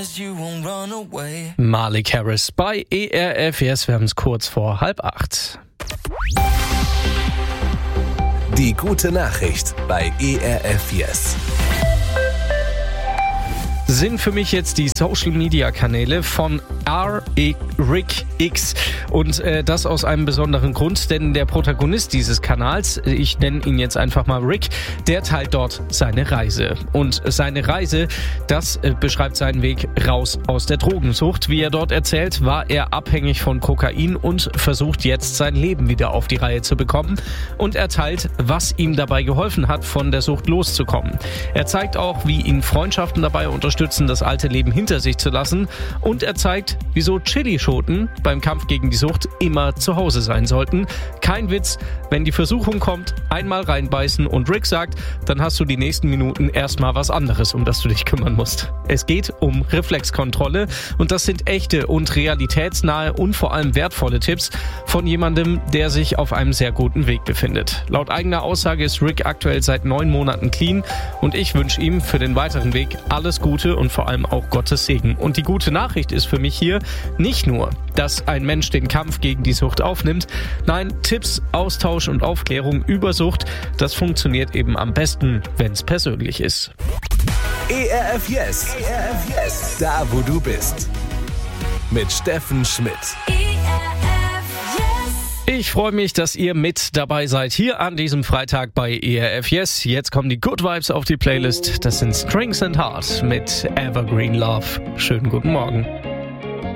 Malik Harris bei ERF. Yes, wir haben es kurz vor 7:30. Die gute Nachricht bei ERF Yes. Sind für mich jetzt die Social-Media-Kanäle von Rick X. Und das aus einem besonderen Grund, denn der Protagonist dieses Kanals, ich nenne ihn jetzt einfach mal Rick, der teilt dort seine Reise. Und seine Reise, das beschreibt seinen Weg raus aus der Drogensucht. Wie er dort erzählt, war er abhängig von Kokain und versucht jetzt sein Leben wieder auf die Reihe zu bekommen. Und er teilt, was ihm dabei geholfen hat, von der Sucht loszukommen. Er zeigt auch, wie ihn Freundschaften dabei unterstützen, das alte Leben hinter sich zu lassen. Und er zeigt, wieso Chilischoten beim Kampf gegen die Sucht immer zu Hause sein sollten. Kein Witz, wenn die Versuchung kommt, einmal reinbeißen und Rick sagt, dann hast du die nächsten Minuten erstmal was anderes, um das du dich kümmern musst. Es geht um Reflexkontrolle und das sind echte und realitätsnahe und vor allem wertvolle Tipps von jemandem, der sich auf einem sehr guten Weg befindet. Laut eigener Aussage ist Rick aktuell seit 9 Monaten clean und ich wünsche ihm für den weiteren Weg alles Gute und vor allem auch Gottes Segen. Und die gute Nachricht ist für mich hier nicht nur, dass ein Mensch den Kampf gegen die Sucht aufnimmt. Nein, Tipps, Austausch und Aufklärung über Sucht, das funktioniert eben am besten, wenn es persönlich ist. ERF Yes. ERF Yes. Da, wo du bist. Mit Steffen Schmidt. Ich freue mich, dass ihr mit dabei seid hier an diesem Freitag bei ERF Yes. Jetzt kommen die Good Vibes auf die Playlist. Das sind Strings and Heart mit Evergreen Love. Schönen guten Morgen.